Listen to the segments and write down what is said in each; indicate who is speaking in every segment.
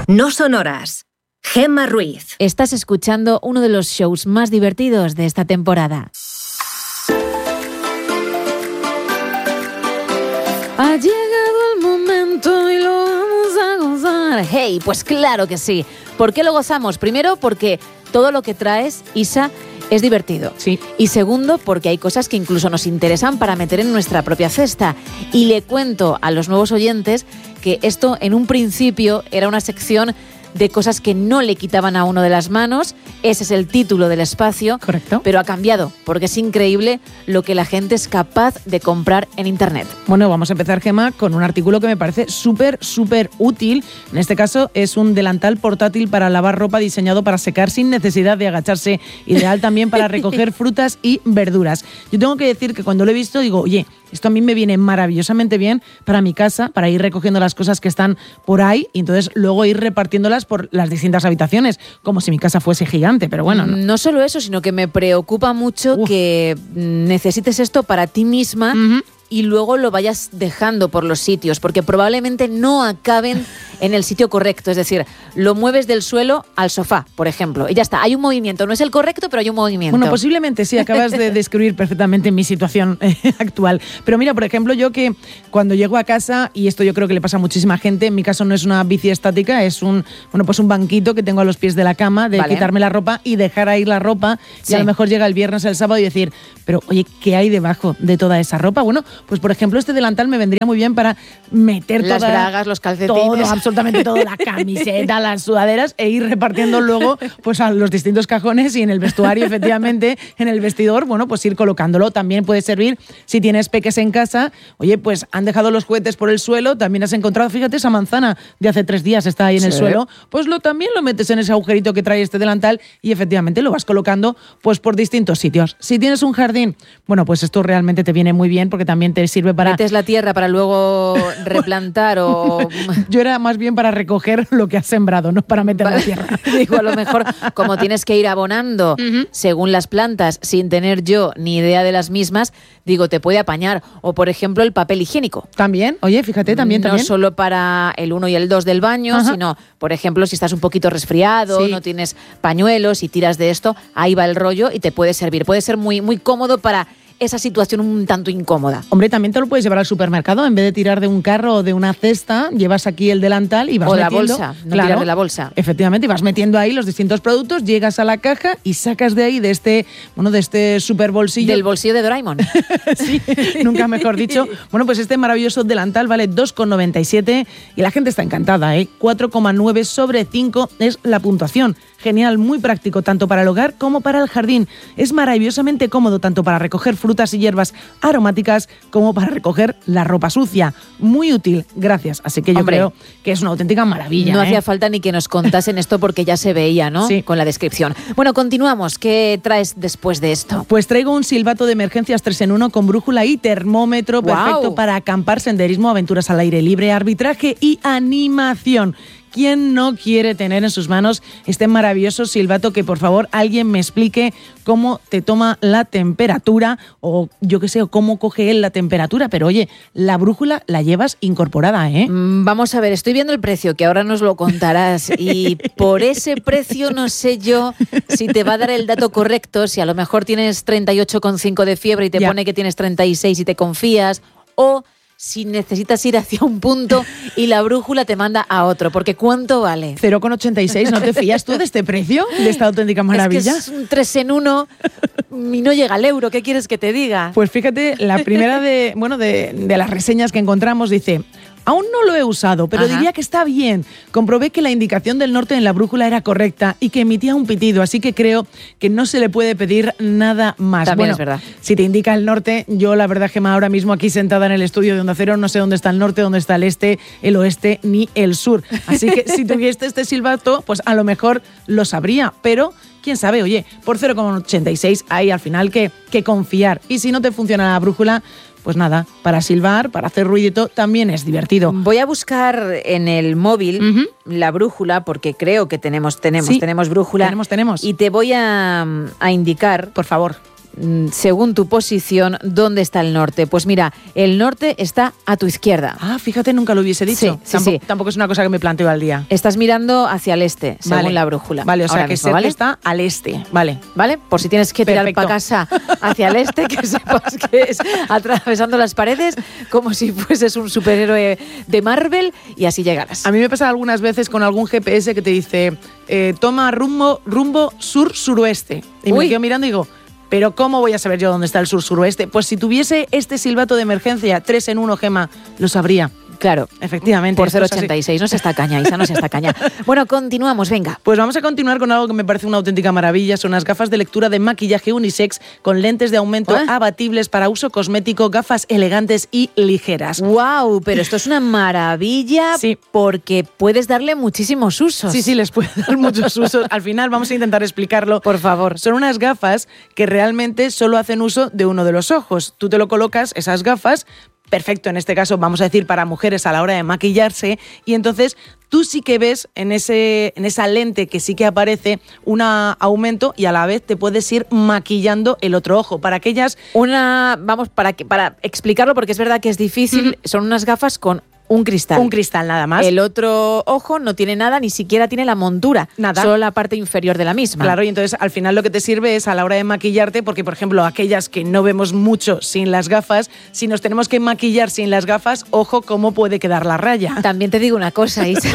Speaker 1: No son horas. Gemma Ruiz.
Speaker 2: Estás escuchando uno de los shows más divertidos de esta temporada. Ha llegado el momento y lo vamos a gozar. Hey, pues claro que sí. ¿Por qué lo gozamos? Primero, porque todo lo que traes, Isa, es divertido.
Speaker 3: Sí.
Speaker 2: Y segundo, porque hay cosas que incluso nos interesan para meter en nuestra propia cesta. Y le cuento a los nuevos oyentes que esto en un principio era una sección de cosas que no le quitaban a uno de las manos. Ese es el título del espacio.
Speaker 3: Correcto.
Speaker 2: Pero ha cambiado, porque es increíble lo que la gente es capaz de comprar en Internet.
Speaker 3: Bueno, vamos a empezar, Gemma, con un artículo que me parece súper útil. En este caso es un delantal portátil para lavar ropa diseñado para secar sin necesidad de agacharse. Ideal también para recoger frutas y verduras. Yo tengo que decir que cuando lo he visto digo, oye, esto a mí me viene maravillosamente bien para mi casa, para ir recogiendo las cosas que están por ahí y entonces luego ir repartiéndolas por las distintas habitaciones, como si mi casa fuese gigante, pero bueno.
Speaker 2: No solo eso, sino que me preocupa mucho que necesites esto para ti misma y luego lo vayas dejando por los sitios, porque probablemente no acaben en el sitio correcto. Es decir, lo mueves del suelo al sofá, por ejemplo, y ya está. Hay un movimiento, no es el correcto, pero hay un movimiento.
Speaker 3: Bueno, posiblemente sí, acabas de describir perfectamente mi situación actual. Pero mira, por ejemplo, yo que cuando llego a casa, y esto yo creo que le pasa a muchísima gente, en mi caso no es una bici estática, es un banquito que tengo a los pies de la cama, de quitarme la ropa y dejar ahí la ropa, y a lo mejor llega el viernes, el sábado y decir, pero oye, ¿qué hay debajo de toda esa ropa? Bueno, pues por ejemplo, este delantal me vendría muy bien para meter
Speaker 2: las bragas, los calcetines,
Speaker 3: absolutamente todo, la camiseta, las sudaderas, e ir repartiendo luego pues a los distintos cajones y en el vestuario, efectivamente, en el vestidor, bueno, pues ir colocándolo. También puede servir si tienes peques en casa. Oye, pues han dejado los juguetes por el suelo, también has encontrado, fíjate, esa manzana de hace 3 días está ahí en el suelo, pues también lo metes en ese agujerito que trae este delantal y efectivamente lo vas colocando pues por distintos sitios. Si tienes un jardín, bueno, pues esto realmente te viene muy bien porque también te sirve para...
Speaker 2: ¿Metes la tierra para luego replantar o...?
Speaker 3: Yo era más bien para recoger lo que has sembrado, no para meter la tierra.
Speaker 2: Digo, a lo mejor, como tienes que ir abonando según las plantas, sin tener yo ni idea de las mismas, digo, te puede apañar. O, por ejemplo, el papel higiénico.
Speaker 3: También, oye, fíjate, también.
Speaker 2: No solo para el 1 y el 2 del baño, sino, por ejemplo, si estás un poquito resfriado, no tienes pañuelos y tiras de esto, ahí va el rollo y te puede servir. Puede ser muy, muy cómodo para esa situación un tanto incómoda.
Speaker 3: Hombre, también te lo puedes llevar al supermercado. En vez de tirar de un carro o de una cesta, llevas aquí el delantal y vas metiendo...
Speaker 2: O la bolsa, no tirar de la bolsa.
Speaker 3: Efectivamente, y vas metiendo ahí los distintos productos, llegas a la caja y sacas de ahí, de este super bolsillo...
Speaker 2: Del bolsillo de Doraemon.
Speaker 3: Sí, nunca mejor dicho. Bueno, pues este maravilloso delantal vale 2,97 y la gente está encantada, ¿eh? 4,9 sobre 5 es la puntuación. Genial, muy práctico, tanto para el hogar como para el jardín. Es maravillosamente cómodo, tanto para recoger frutas y hierbas aromáticas como para recoger la ropa sucia. Muy útil, gracias. Así que yo creo que es una auténtica maravilla.
Speaker 2: No hacía falta ni que nos contasen esto porque ya se veía, ¿no?
Speaker 3: Sí.
Speaker 2: Con la descripción. Bueno, continuamos. ¿Qué traes después de esto?
Speaker 3: Pues traigo un silbato de emergencias 3 en 1 con brújula y termómetro, perfecto para acampar, senderismo, aventuras al aire libre, arbitraje y animación. ¿Quién no quiere tener en sus manos este maravilloso silbato que, por favor, alguien me explique cómo te toma la temperatura o yo qué sé, o cómo coge él la temperatura? Pero oye, la brújula la llevas incorporada, ¿eh?
Speaker 2: Vamos a ver, estoy viendo el precio, que ahora nos lo contarás, y por ese precio no sé yo si te va a dar el dato correcto, si a lo mejor tienes 38,5 de fiebre y te pone que tienes 36 y te confías, o si necesitas ir hacia un punto y la brújula te manda a otro, porque ¿cuánto vale?
Speaker 3: 0,86, ¿no te fías tú de este precio? De esta auténtica maravilla.
Speaker 2: Es que es un 3 en 1 y no llega al euro, ¿qué quieres que te diga?
Speaker 3: Pues fíjate, la primera de las reseñas que encontramos dice: aún no lo he usado, pero diría que está bien. Comprobé que la indicación del norte en la brújula era correcta y que emitía un pitido, así que creo que no se le puede pedir nada más.
Speaker 2: También es verdad.
Speaker 3: Si te indica el norte, yo la verdad, Gemma, ahora mismo aquí sentada en el estudio de Onda Cero, no sé dónde está el norte, dónde está el este, el oeste ni el sur. Así que si tuvieste este silbato, pues a lo mejor lo sabría, pero... quién sabe, oye, por 0,86 hay al final que confiar. Y si no te funciona la brújula, pues nada, para silbar, para hacer ruidito, también es divertido.
Speaker 2: Voy a buscar en el móvil la brújula, porque creo que tenemos brújula.
Speaker 3: Tenemos.
Speaker 2: Y te voy a indicar,
Speaker 3: por favor,
Speaker 2: según tu posición, ¿dónde está el norte? Pues mira, el norte está a tu izquierda.
Speaker 3: Ah, fíjate, nunca lo hubiese dicho.
Speaker 2: Sí.
Speaker 3: Tampoco es una cosa que me planteo al día.
Speaker 2: Estás mirando hacia el este, según la brújula.
Speaker 3: Vale, o sea que
Speaker 2: mismo, ¿vale?
Speaker 3: está al este. Vale.
Speaker 2: ¿Vale? Por si tienes que tirar para casa hacia el este, que sepas que es atravesando las paredes como si fueses un superhéroe de Marvel y así llegarás.
Speaker 3: A mí me pasa algunas veces con algún GPS que te dice toma rumbo sur-suroeste. Y me quedo mirando y digo, ¿pero cómo voy a saber yo dónde está el sur-suroeste? Pues si tuviese este silbato de emergencia 3 en 1, Gemma, lo sabría.
Speaker 2: Claro,
Speaker 3: efectivamente.
Speaker 2: Por 0,86, no se está caña, Isa, no se está caña. Bueno, continuamos, venga.
Speaker 3: Pues vamos a continuar con algo que me parece una auténtica maravilla. Son unas gafas de lectura de maquillaje unisex con lentes de aumento abatibles para uso cosmético, gafas elegantes y ligeras.
Speaker 2: ¡Wow! Pero esto es una maravilla porque puedes darle muchísimos usos.
Speaker 3: Sí, les puedes dar muchos usos. Al final vamos a intentar explicarlo.
Speaker 2: Por favor.
Speaker 3: Son unas gafas que realmente solo hacen uso de uno de los ojos. Tú te lo colocas, esas gafas, perfecto, en este caso vamos a decir para mujeres a la hora de maquillarse, y entonces tú sí que ves en esa lente que sí que aparece un aumento y a la vez te puedes ir maquillando el otro ojo. Para aquellas...
Speaker 2: Para explicarlo, porque es verdad que es difícil, son unas gafas con un cristal.
Speaker 3: Un cristal nada más.
Speaker 2: El otro ojo no tiene nada, ni siquiera tiene la montura.
Speaker 3: Nada.
Speaker 2: Solo la parte inferior de la misma.
Speaker 3: Claro, y entonces al final lo que te sirve es a la hora de maquillarte, porque por ejemplo aquellas que no vemos mucho sin las gafas, si nos tenemos que maquillar sin las gafas, ojo cómo puede quedar la raya.
Speaker 2: También te digo una cosa, Isa.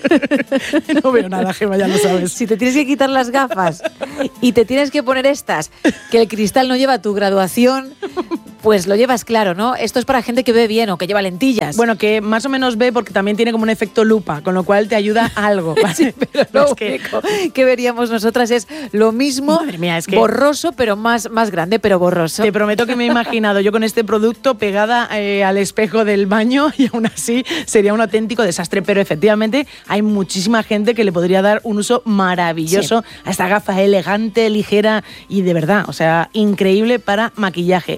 Speaker 3: No veo nada, Gemma, ya lo sabes.
Speaker 2: Si te tienes que quitar las gafas y te tienes que poner estas, que el cristal no lleva tu graduación, pues lo llevas claro, ¿no? Esto es para gente que ve bien o que lleva lentillas.
Speaker 3: Bueno, que más o menos ve porque también tiene como un efecto lupa, con lo cual te ayuda a algo.
Speaker 2: Sí, pero lo único que veríamos nosotras es lo mismo,
Speaker 3: madre mía, es que
Speaker 2: borroso, pero más grande, pero borroso.
Speaker 3: Te prometo que me he imaginado yo con este producto pegada al espejo del baño y aún así sería un auténtico desastre. Pero efectivamente hay muchísima gente que le podría dar un uso maravilloso a esta gafa elegante, ligera y de verdad, o sea, increíble para maquillaje.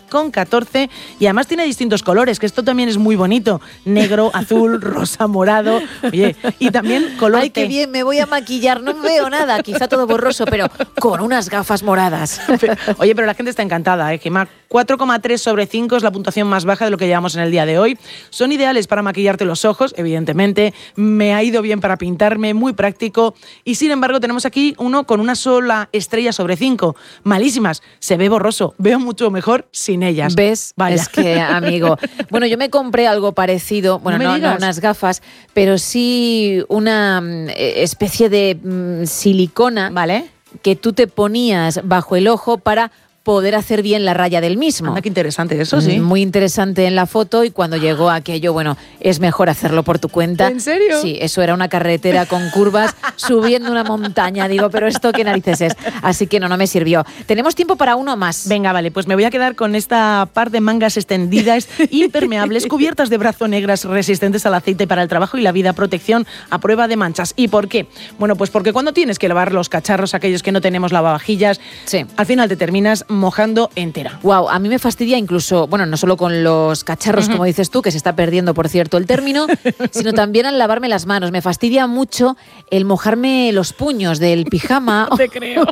Speaker 3: 2,14 y además tiene distintos colores, que esto también es muy bonito. Negro, azul, rosa, morado. Oye, y también color
Speaker 2: Ay, qué bien, me voy a maquillar, no veo nada, quizá todo borroso, pero con unas gafas moradas.
Speaker 3: Oye, pero la gente está encantada, Gemma. 4,3 sobre 5 es la puntuación más baja de lo que llevamos en el día de hoy. Son ideales para maquillarte los ojos, evidentemente. Me ha ido bien para pintarme, muy práctico. Y sin embargo, tenemos aquí uno con una sola estrella sobre 5. Malísimas, se ve borroso. Veo mucho mejor sin ellas.
Speaker 2: ¿Ves?
Speaker 3: Vaya.
Speaker 2: Es que, amigo. Bueno, yo me compré algo parecido. Bueno, no unas gafas, pero sí una especie de silicona,
Speaker 3: ¿vale?,
Speaker 2: que tú te ponías bajo el ojo para poder hacer bien la raya del mismo.
Speaker 3: Anda, qué interesante eso, sí.
Speaker 2: Muy interesante en la foto, y cuando llegó aquello, bueno, es mejor hacerlo por tu cuenta.
Speaker 3: ¿En serio?
Speaker 2: Sí, eso era una carretera con curvas subiendo una montaña. Digo, pero ¿esto qué narices es? Así que no me sirvió. Tenemos tiempo para uno más.
Speaker 3: Venga, vale, pues me voy a quedar con esta par de mangas extendidas, impermeables, cubiertas de brazo negras, resistentes al aceite para el trabajo y la vida, protección a prueba de manchas. ¿Y por qué? Bueno, pues porque cuando tienes que lavar los cacharros, aquellos que no tenemos lavavajillas, al final te terminas mojando entera.
Speaker 2: Wow, a mí me fastidia incluso, bueno, no solo con los cacharros, como dices tú, que se está perdiendo, por cierto, el término, sino también al lavarme las manos. Me fastidia mucho el mojarme los puños del pijama.
Speaker 3: No te creo.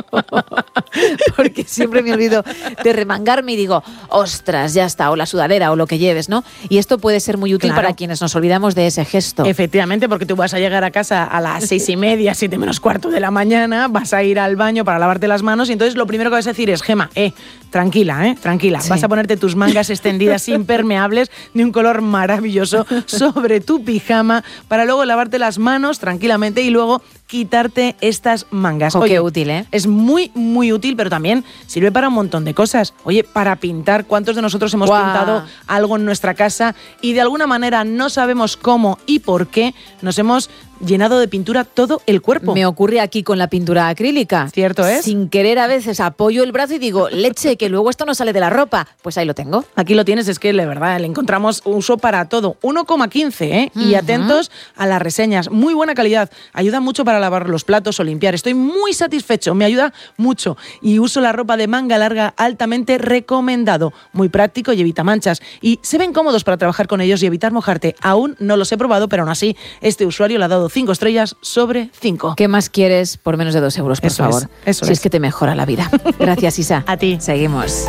Speaker 2: Porque siempre me olvido de remangarme y digo, ostras, ya está, o la sudadera o lo que lleves, ¿no? Y esto puede ser muy útil para quienes nos olvidamos de ese gesto.
Speaker 3: Efectivamente, porque tú vas a llegar a casa a las 6:30, 7 menos cuarto de la mañana, vas a ir al baño para lavarte las manos y entonces lo primero que vas a decir es, Gemma, tranquila, tranquila. Sí. Vas a ponerte tus mangas extendidas impermeables de un color maravilloso sobre tu pijama para luego lavarte las manos tranquilamente y luego quitarte estas mangas.
Speaker 2: Oye, qué útil, ¿eh?
Speaker 3: Es muy, muy útil, pero también sirve para un montón de cosas. Oye, para pintar, ¿cuántos de nosotros hemos pintado algo en nuestra casa y de alguna manera no sabemos cómo y por qué nos hemos llenado de pintura todo el cuerpo?
Speaker 2: Me ocurre aquí con la pintura acrílica.
Speaker 3: ¿Cierto es?
Speaker 2: Sin querer a veces apoyo el brazo y digo, leche, que luego esto no sale de la ropa. Pues ahí lo tengo.
Speaker 3: Aquí lo tienes, es que de verdad le encontramos uso para todo. 1,15, y atentos a las reseñas. Muy buena calidad. Ayuda mucho para lavar los platos o limpiar. Estoy muy satisfecho, me ayuda mucho y uso la ropa de manga larga altamente recomendado. Muy práctico y evita manchas. Y se ven cómodos para trabajar con ellos y evitar mojarte. Aún no los he probado, pero aún así, este usuario le ha dado 5 estrellas sobre 5.
Speaker 2: ¿Qué más quieres por menos de 2 euros, por favor?
Speaker 3: Eso
Speaker 2: es que te mejora la vida. Gracias, Isa.
Speaker 3: A ti.
Speaker 2: Seguimos.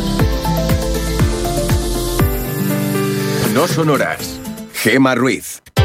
Speaker 4: No son horas. Gemma Ruiz.